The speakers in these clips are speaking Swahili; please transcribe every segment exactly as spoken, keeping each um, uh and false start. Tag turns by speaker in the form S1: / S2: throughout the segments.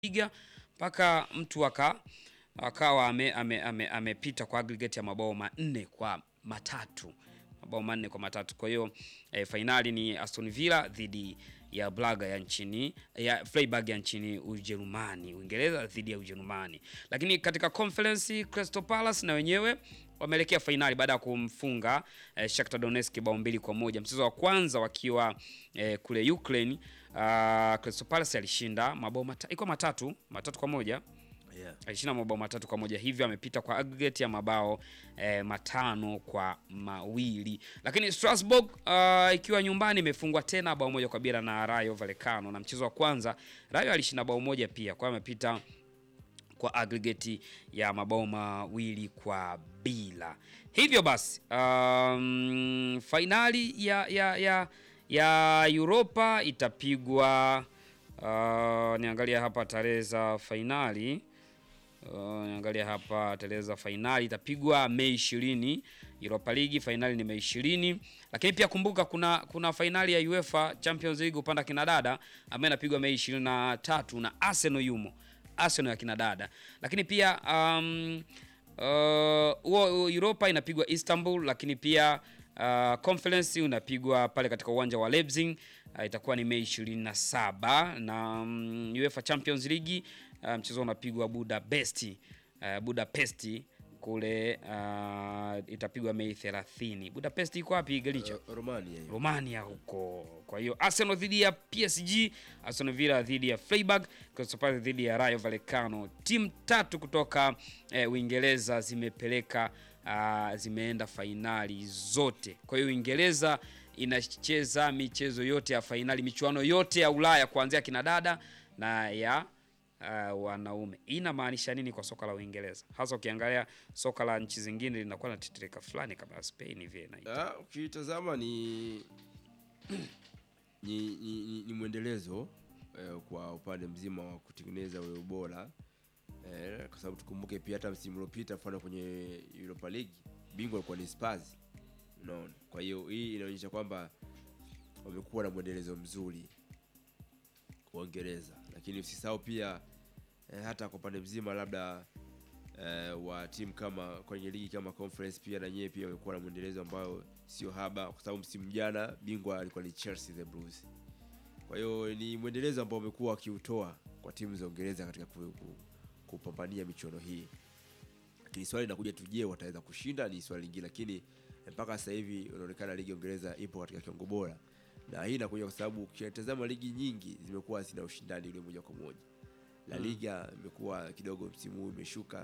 S1: piga mpaka mtu aka akawa amepita ame, ame, ame kwa aggregate ya mabao manne kwa matatu. Mabao manne kwa matatu. Kwa hiyo eh, finali ni Aston Villa dhidi ya Braga ya nchini ya Freiburg ya nchini Ujerumani, Uingereza dhidi ya Ujerumani. Lakini katika conference Crystal Palace na wenyewe wameelekea finali baada ya kumfunga eh, Shakhtar Donetsk bao mbili kwa moja. Mchezo wa kwanza wakiwa eh, kule Ukraine, uh, Crystal Palace alishinda mabao mata, iko matatu, matatu kwa moja.
S2: Yeah.
S1: Alishinda mabao matatu kwa moja, hivyo amepita kwa aggregate ya mabao eh, matano kwa mawili. Lakini Strasbourg uh, ikiwa nyumbani imefungwa tena bao moja kwa bila na Rayo Vallecano, na mchezo wa kwanza Rayo alishinda bao moja pia, kwa amepita kwa aggregate ya mabao mawili kwa bila. Hivyo basi um, finali ya ya ya ya Europa itapigwa uh, niangalia hapa tarehe za finali. Uh, niangalia hapa tarehe za finali itapigwa Mei ishirini. Europa League finali ni Mei ishirini. Lakini pia kumbuka kuna kuna finali ya UEFA Champions League upanda kinadada ambayo inapigwa Mei ishirini na tatu na Arsenal yumo. Arsenal ya kinadada. Lakini pia um, uh, Europa inapigwa Istanbul, lakini pia uh, conference unapigwa pale katika uwanja wa Leipzig. Uh, itakuwa ni Mei ishirini na saba na um, UEFA Champions League uh, mchezo unapigwa Budapest. Uh, Budapest kule uh, itapigwa Mei thelathini. Budapest iko wapi Galicha?
S2: Uh, Romania.
S1: Romania huko. Kwa hiyo Arsenal dhidi ya P S G, Aston Villa dhidi ya Freiburg, Crystal Palace dhidi ya Rayo Vallecano. Timu tatu kutoka eh, Uingereza zimepeleka uh, zimeenda finali zote. Kwa hiyo Uingereza inacheza michezo yote ya finali, michuano yote ya Ulaya kuanzia kinadada na ya Uh, wanaume. Inamaanisha nini kwa soka la Uingereza? Hasa ukiangalia soka la nchi zingine linakuwa na tetereka fulani kama Spain hivi na
S2: Ah, ukitazama ni ni, ni, ni, ni mwendelezo eh, kwa upande mzima wa kutengeneza ule ubora. Eh, kwa sababu tukumbuke pia hata msimu uliopita mfano kwenye Europa League bingwa alikuwa ni Spurs. Unaona? Kwa hiyo hii inaonyesha kwamba wamekuwa na mwendelezo mzuri Uingereza. Lakini usisahau pia eh, hata kwa upande mzima labda eh, wa timu kama kwenye ligi kama conference pia na nyewe pia wamekuwa na mwendelezo ambao sio haba, kwa sababu msimu jana bingwa alikuwa ni Chelsea the Blues. Kwa hiyo ni mwendelezo ambao wamekuwa wakiutoa kwa timu za Uingereza katika kupambania michuano hii. Lakini swali linakuja tu, je, wataweza kushinda? Ni swali lingine, lakini mpaka sasa hivi inaonekana ligi ya Uingereza ipo katika kiwango bora. Na hii inakuja kwa sababu ukitazama ligi nyingi zimekuwa zina ushindani ule moja kwa moja. La Liga imekuwa kidogo msimu huu imeshuka.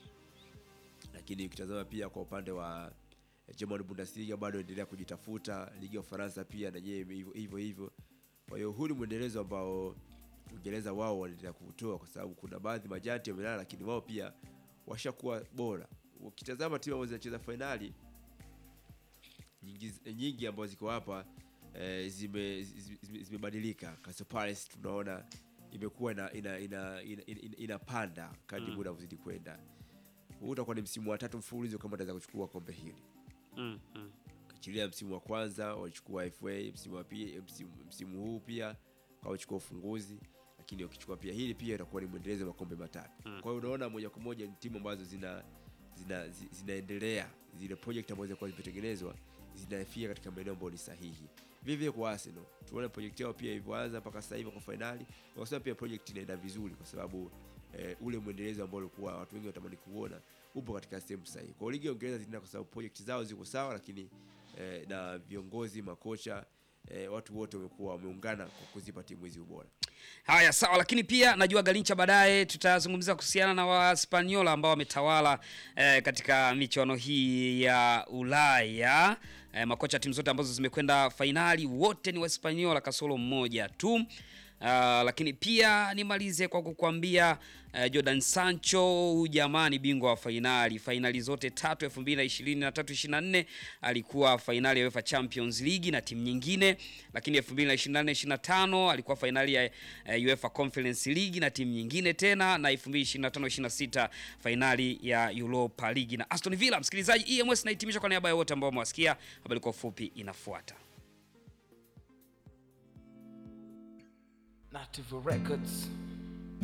S2: Lakini ukitazama pia kwa upande wa German Bundesliga bado endelea kujitafuta, ligi ya Ufaransa pia na yeye hivyo hivyo hivyo. Kwa hiyo huu ni mwendelezo ambao Uingereza wao wanaendelea kutoa, kwa sababu kuna baadhi majanti wamelala, lakini wao pia washakuwa bora. Ukitazama timu ambazo zinacheza finali nyingi nyingi ambazo ziko hapa eh, zime zimebadilika. Crystal Palace tunaona imekuwa ina ina ina inapanda ina, ina kadri muda mm. uzidi kwenda. Huu utakuwa ni msimu wa tatu mfululizo kama ataweza kuchukua kombe hili.
S1: Mm. mm.
S2: Kachilia msimu wa kwanza walichukua F A, msimu wa pili msimu, msimu huu pia walichukua ufunguzi, lakini wakichukua pia hili pia itakuwa ni mwendelezo wa kombe matatu. Mm. Kwa hiyo unaona moja kwa moja ni timu ambazo zina zina zinaendelea, zile project ambazo zilikuwa zimetengenezwa zinafika katika maeneo ambayo ni sahihi. Vivyo kwa Arsenal, tuone project yao pia ilivyoanza mpaka sasa hivi kwa finali. Kwa sababu pia project inaenda vizuri kwa sababu eh, ule mwendelezo ambao ulikuwa watu wengi watamani kuona upo katika sehemu sahihi. Kwa ligi ya Uingereza zinaenda kwa sababu project zao ziko sawa, lakini eh, na viongozi, makocha, eh, watu wote wamekuwa wameungana kwa kuzipa timu hizi ubora.
S1: Haya, sawa, lakini pia najua Galincha baadaye tutazungumzia kuhusiana na Waspaniola ambao wametawala eh, katika michuano hii ya Ulaya. Eh, makocha timu zote ambazo zimekwenda finali wote ni Waspaniola kasoro mmoja tu. Uh, lakini pia nimalize kwa kukuambia uh, Jordan Sancho jamani, bingwa wa finali finali zote tatu elfu mbili na ishirini na tatu ishirini na nne alikuwa finali ya UEFA Champions League na timu nyingine, lakini elfu mbili na ishirini na nne ishirini na tano alikuwa finali ya uh, UEFA Conference League na timu nyingine tena, na elfu mbili ishirini na tano ishirini na sita finali ya Europa League na Aston Villa. Msikilizaji, E M S nahitimisha kwa niaba ya wote ambao mwasikia. Habari kwa ufupi inafuata.
S3: Native Records.